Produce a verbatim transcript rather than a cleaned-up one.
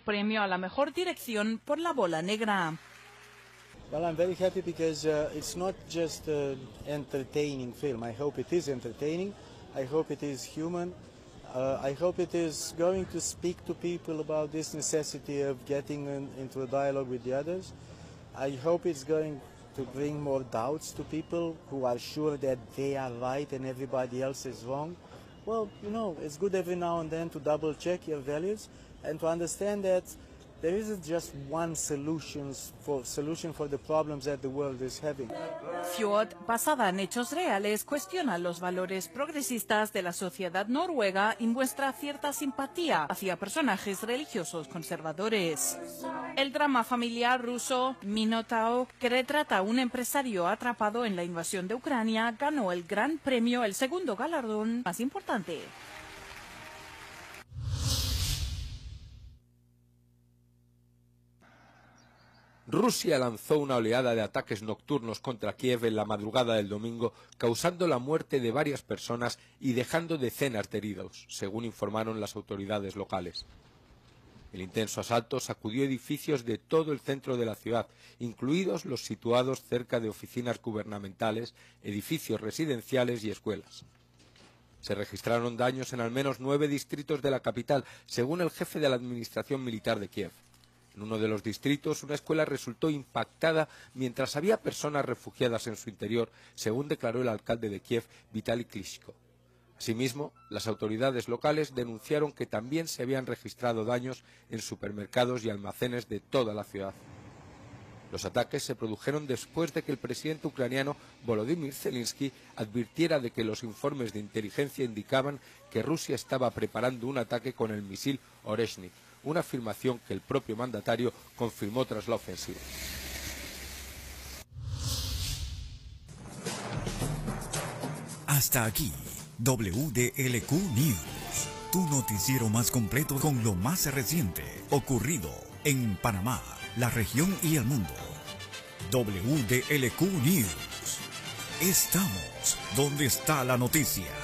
premio a la mejor dirección por La Bola Negra. Well, I'm very happy because uh, it's not just an entertaining film. I hope it is entertaining. I hope it is human. Uh, I hope it is going to speak to people about this necessity of getting in, into a dialogue with the others. I hope it's going to bring more doubts to people who are sure that they are right and everybody else is wrong. Well, you know, it's good every now and then to double check your values and to understand that there isn't just one solutions for, solution for the problems that the world is having. Fjord, basada en hechos reales, cuestiona los valores progresistas de la sociedad noruega y muestra cierta simpatía hacia personajes religiosos conservadores. El drama familiar ruso Minotaur, que retrata a un empresario atrapado en la invasión de Ucrania, ganó el Gran Premio, el segundo galardón más importante. Rusia lanzó una oleada de ataques nocturnos contra Kiev en la madrugada del domingo, causando la muerte de varias personas y dejando decenas de heridos, según informaron las autoridades locales. El intenso asalto sacudió edificios de todo el centro de la ciudad, incluidos los situados cerca de oficinas gubernamentales, edificios residenciales y escuelas. Se registraron daños en al menos nueve distritos de la capital, según el jefe de la administración militar de Kiev. En uno de los distritos, una escuela resultó impactada mientras había personas refugiadas en su interior, según declaró el alcalde de Kiev, Vitaly Klitschko. Asimismo, las autoridades locales denunciaron que también se habían registrado daños en supermercados y almacenes de toda la ciudad. Los ataques se produjeron después de que el presidente ucraniano Volodymyr Zelensky advirtiera de que los informes de inteligencia indicaban que Rusia estaba preparando un ataque con el misil Oreshnik, una afirmación que el propio mandatario confirmó tras la ofensiva. Hasta aquí, W D L Q News, tu noticiero más completo con lo más reciente ocurrido en Panamá, la región y el mundo. W D L Q News. Estamos donde está la noticia.